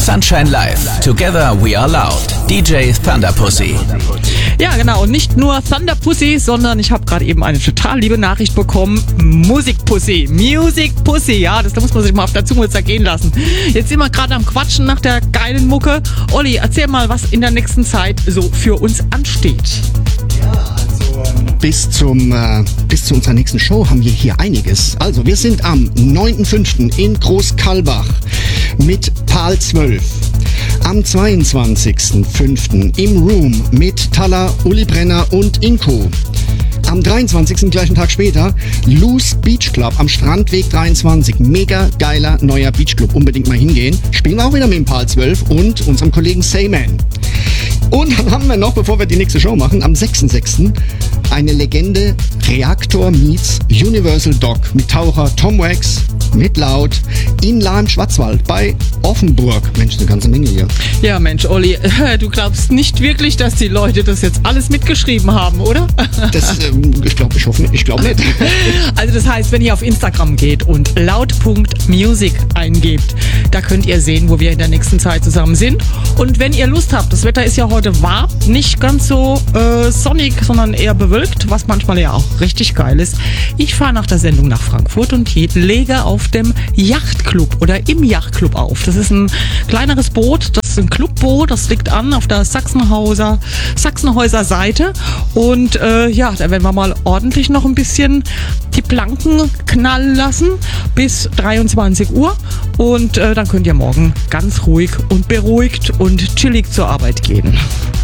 Sunshine Live. Together we are loud. DJ Thunderpussy. Ja, genau. Und nicht nur Thunderpussy, sondern ich habe gerade eben eine total liebe Nachricht bekommen. Musikpussy. Music Pussy. Ja, das muss man sich mal auf der Zunge zergehen lassen. Jetzt sind wir gerade am Quatschen nach der geilen Mucke. Olli, erzähl mal, was in der nächsten Zeit so für uns ansteht. Bis zu unserer nächsten Show haben wir hier einiges. Also, wir sind am 9.5. in Großkalbach mit PAL 12. Am 22.5. im Room mit Talla, Uli Brenner und Inko. Am 23. gleichen Tag später Loose Beach Club am Strandweg 23. Mega geiler neuer Beachclub. Unbedingt mal hingehen. Spielen auch wieder mit dem PAL 12 und unserem Kollegen Sayman. Und dann haben wir noch, bevor wir die nächste Show machen, am 6.6. eine Legende Reaktor meets Universal Doc mit Taucher Tom Wax, mit Laut, in La im Schwarzwald bei Offenburg. Mensch, eine ganze Menge hier. Ja, Mensch, Olli, du glaubst nicht wirklich, dass die Leute das jetzt alles mitgeschrieben haben, oder? Ich glaube nicht. Also das heißt, wenn ihr auf Instagram geht und laut.music eingebt, da könnt ihr sehen, wo wir in der nächsten Zeit zusammen sind. Und wenn ihr Lust habt, das Wetter ist ja heute warm, nicht ganz so sonnig, sondern eher bewölkt, was manchmal ja auch richtig geil ist. Ich fahre nach der Sendung nach Frankfurt und lege auf dem Yachtclub oder im Yachtclub auf. Das ist ein kleineres Boot, das ist ein Clubboot, das liegt an auf der Sachsenhäuser Seite. Und da werden wir mal ordentlich noch ein bisschen die Planken knallen lassen bis 23 Uhr. Und dann könnt ihr morgen ganz ruhig und beruhigt und chillig zur Arbeit gehen.